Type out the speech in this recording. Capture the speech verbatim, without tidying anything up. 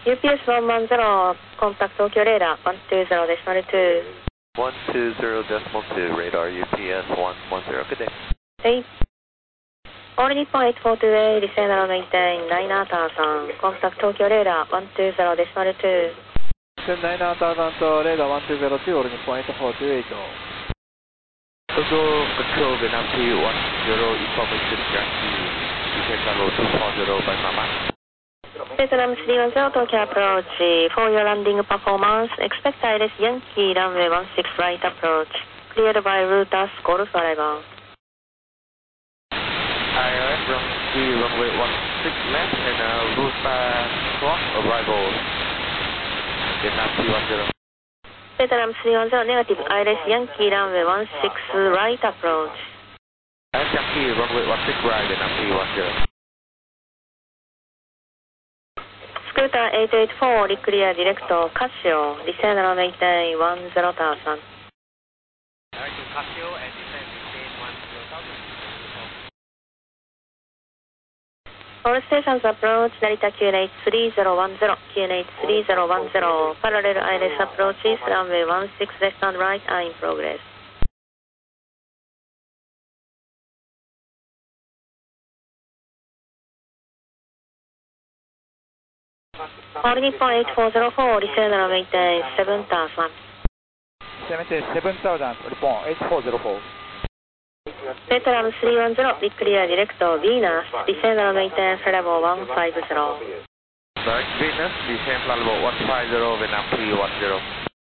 ユーピーエスいちいちゼロ、コンタクト東京レーダーいちにゼロデシマルに。 one two zero decimal two, radar U P S one one zero, good day. Hey. All Nippon eight four two eight, descend and maintain nine thousand, contact Tokyo radar one two zero decimal two. descend nine thousand to radar one two zero two, All Nippon eight four two eight. Tokyo Control Vietnam three one zero, information guarantee, descend level two four zero by Mama. Vietnam three one zero, Tokyo approach, for your landing performance, expect I L S Yankee runway one six right approach, cleared by routers, Golf arrival. I L S runway, runway one six left and uh, route cross arrival, Vietnam three one zero. Vietnam three one zero, negative, I L S Yankee runway one six right approach. I L S Yankee runway one six right, Vietnam three one zero. Scooter eight eight four, clear direct Casio, descend and maintain one zero thousand. Casio and descend maintain one zero thousand. All stations approach, Narita Q N H three zero one zero, Q N H three zero one zero, parallel I L S approaches, runway one six left and right are in progress. All Nippon eight four zero four, descend and maintain seven thousand. Maintain seven thousand, Nippon eight four zero four. Vietnam three one zero, clear direct Venus, descend and maintain level one five zero. Direct Venus, descend level one five zero, Vietnam three one zero.